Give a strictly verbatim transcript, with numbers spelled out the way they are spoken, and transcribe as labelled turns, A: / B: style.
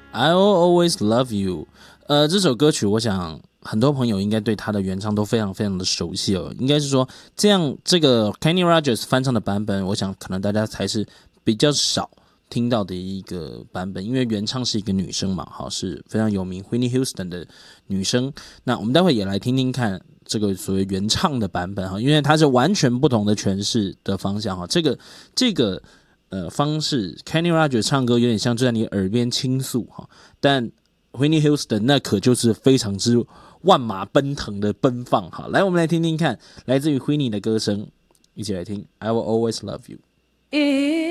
A: I will always love you。呃，这首歌曲我想很多朋友应该对他的原唱都非常非常的熟悉哦。应该是说这样这个 Kenny Rogers 翻唱的版本，我想可能大家才是比较少听到的一个版本，因为原唱是一个女生嘛，好，是非常有名 Whitney Houston 的女生。那我们待会也来听听看这个所谓原唱的版本哈，因为它是完全不同的诠释的方向哈。这个这个呃方式 ，Kenny Rogers 唱歌有点像就在你耳边倾诉哈，但 Whitney Houston 那可就是非常之万马奔腾的奔放哈。来，我们来听听看来自于 Whitney 的歌声，一起来听 I Will Always Love You。